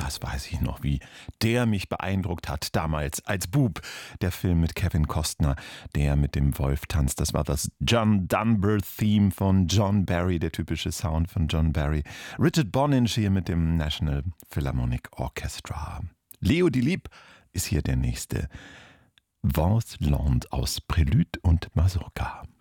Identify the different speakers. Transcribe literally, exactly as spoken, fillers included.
Speaker 1: das weiß ich noch, wie der mich beeindruckt hat damals als Bub. Der Film mit Kevin Costner, der mit dem Wolf tanzt. Das war das John Dunbar-Theme von John Barry, der typische Sound von John Barry. Richard Boninch hier mit dem National Philharmonic Orchestra. Leo die Lieb ist hier der nächste. Vance Land aus Prélude und Mazurka.